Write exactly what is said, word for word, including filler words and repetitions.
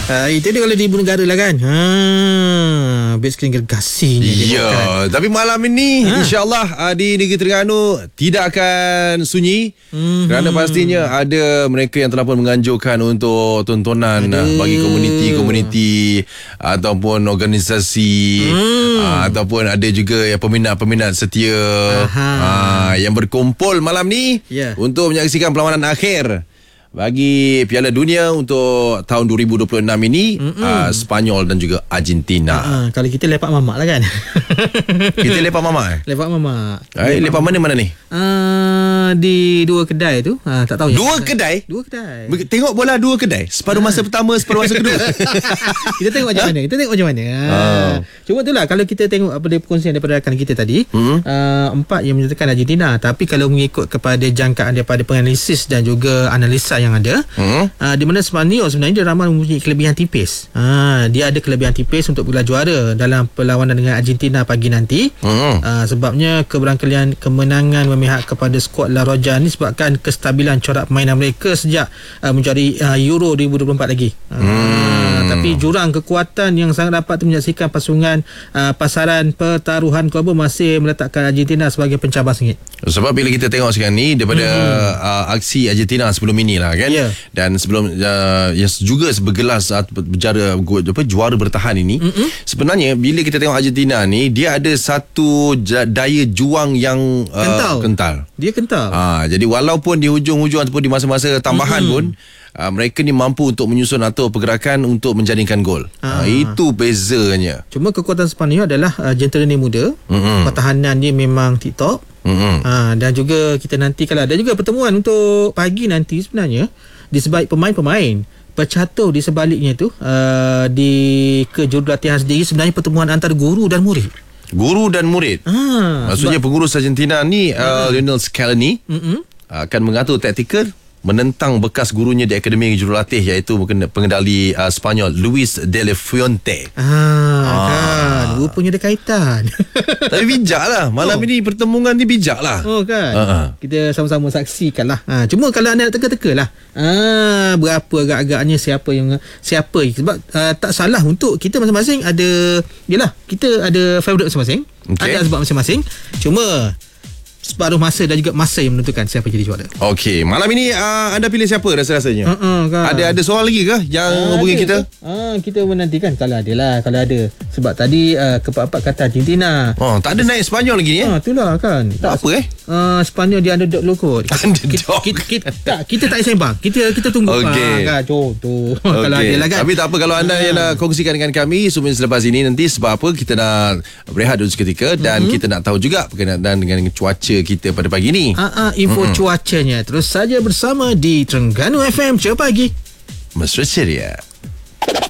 uh, Itu dia kalau di ibu negara lah kan. Ha, bed screen gergasinya. Ya, tapi malam ini ha. InsyaAllah uh, di Negeri Terengganu tidak akan sunyi. Mm-hmm. Kerana pastinya ada mereka yang telah pun menganjurkan untuk tontonan uh, bagi komuniti-komuniti ataupun organisasi mm. uh, ataupun ada juga yang peminat-peminat setia uh, yang berkumpul malam ni yeah. untuk menyaksikan perlawanan akhir bagi Piala Dunia untuk tahun dua ribu dua puluh enam ini, uh, Sepanyol dan juga Argentina. Uh-uh. Kalau kita lepak mamak lah kan. Kita lepak mamak eh? Lepak mamak. Eh, lepak mana mana ni? Uh, di dua kedai tu. Uh, tak tahu. Dua ya. kedai? Dua kedai. Tengok bola dua kedai. Separuh masa pertama, separuh masa kedua. Kita tengok macam mana. Kita tengok macam mana. Uh. Cuma itulah kalau kita tengok apa dia perkongsian daripada rakan kita tadi, hmm. uh, empat yang menyertakan Argentina. Tapi kalau mengikut kepada jangkaan daripada penganalisis dan juga analisa yang ada, hmm. uh, di mana Sepanyol sebenarnya dia ramai mempunyai kelebihan tipis. Uh, dia ada kelebihan tipis untuk gelar juara dalam perlawanan dengan Argentina pagi nanti. Hmm. Uh, sebabnya keberangkalian kemenangan memihak kepada skuad La Roja ni sebabkan kestabilan corak permainan mereka sejak uh, mencari uh, Euro dua ribu dua puluh empat lagi. Uh, hmm. Tapi jurang kekuatan yang sangat dapat tu menyaksikan pasungan uh, pasaran pertaruhan global masih meletakkan Argentina sebagai pencabar sengit. Sebab bila kita tengok sekarang ni daripada hmm. uh, aksi Argentina sebelum ini lah kan, yeah. dan sebelum uh, yang juga bergelar saat berjara apa juara bertahan ini, mm-hmm. sebenarnya bila kita tengok Argentina ni dia ada satu daya juang yang uh, kental. kental. Dia kental. Ha, jadi walaupun di hujung-hujung ataupun di masa-masa tambahan mm-hmm. pun Uh, mereka ni mampu untuk menyusun atau pergerakan untuk menjadikan gol. Uh, itu bezanya. Cuma kekuatan Sepanyol adalah uh, gentleman muda. Mm-hmm. Pertahanan dia memang tip-top. Mm-hmm. Uh, dan juga kita nanti kalau ada juga pertemuan untuk pagi nanti sebenarnya di sebalik pemain-pemain bercatur di sebaliknya tu uh, di ke jurulatihan sendiri sebenarnya pertemuan antara guru dan murid. Guru dan murid. Ah, maksudnya sebab, pengurus Argentina ni uh, Lionel Scaloni mm-hmm. akan mengatur taktikal menentang bekas gurunya di Akademi Jurulatih iaitu pengendali uh, Sepanyol Luis de la Fuente. Ah, ah. Kan rupanya ada kaitan. Tapi bijak lah malam oh. ini pertemuan ni bijak lah. Oh kan uh-huh. Kita sama-sama saksikan lah. ha, Cuma kalau anda nak teka-teka lah ah, berapa agak-agaknya siapa yang siapa sebab uh, tak salah untuk kita masing-masing ada. Yelah, kita ada favourite masing-masing, okay. Ada sebab masing-masing. Cuma separuh masa dan juga masa yang menentukan siapa jadi juara. Okey, malam ini uh, anda pilih siapa rasa-rasanya? Uh-uh, kan. Ada ada soal lagi ke yang uh, hubungi kita? Ah, uh, kita menantikan kalau ada lah, kalau ada. Sebab tadi uh, keempat-empat kata Argentina. Oh, tak ada naik Sepanyol lagi ni eh? Ah, itulah kan. Tak apa eh? Uh, Sepanyol dia underdog low kot. Underdog. Kita, kita, kita, tak, kita tak sembang. Kita kita tunggu okay. ah, kan. Contoh. Okay. Kalau ada lah kan. Tapi tak apa kalau anda uh. yang nak kongsikan dengan kami semua selepas ini nanti sebab apa kita nak berehat dulu seketika dan mm-hmm. kita nak tahu juga berkenaan dengan cuaca kita pada pagi ni. Ah, uh, uh, info mm-hmm. cuacanya terus saja bersama di Terengganu F M Cia Pagi. Mesra ceria.